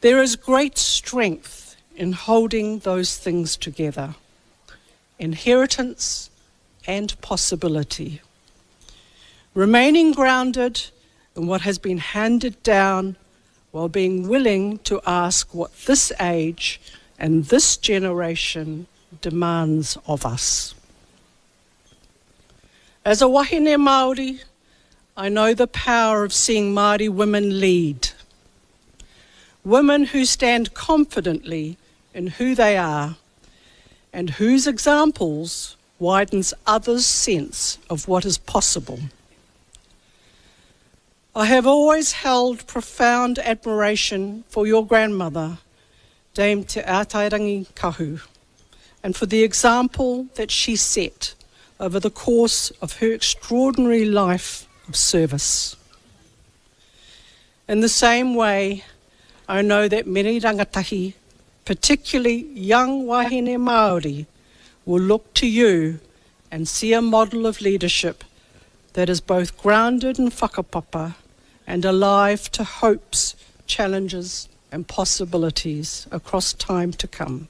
There is great strength in holding those things together, inheritance and possibility. Remaining grounded in what has been handed down while being willing to ask what this age and this generation demands of us. As a wahine Māori, I know the power of seeing Māori women lead. Women who stand confidently in who they are and whose examples widens others' sense of what is possible. I have always held profound admiration for your grandmother, Dame Te Ātairangi Kahu, and for the example that she set over the course of her extraordinary life of service. In the same way, I know that many rangatahi, particularly young wahine Māori, will look to you and see a model of leadership that is both grounded in whakapapa and alive to hopes, challenges and possibilities across time to come.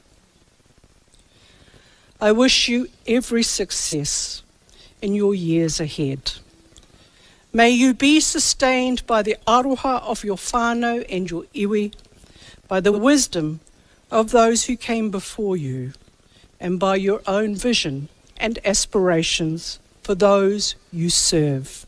I wish you every success in your years ahead. May you be sustained by the aroha of your whānau and your iwi, by the wisdom of those who came before you, and by your own vision and aspirations for those you serve.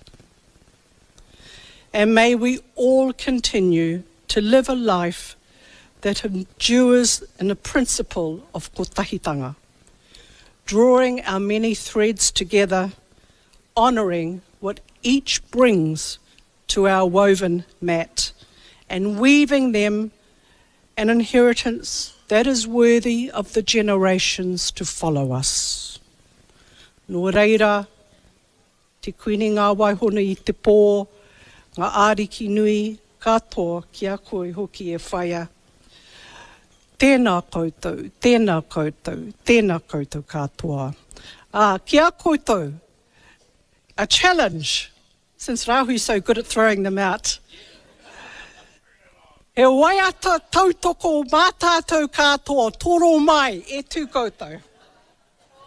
And may we all continue to live a life that endures in the principle of kotahitanga, drawing our many threads together, honouring what each brings to our woven mat, and weaving them an inheritance that is worthy of the generations to follow us. Nō reira, te kuini ngā waihona I te pō, ngā āriki nui, katoa ki a koe hoki e whaia. Tēnā koutou, tēnā koutou, tēnā koutou katoa. Ki a koutou, a challenge, since Rahu's so good at throwing them out. E waiata tautoko mā tātou katoa, toro mai, e tū koutou.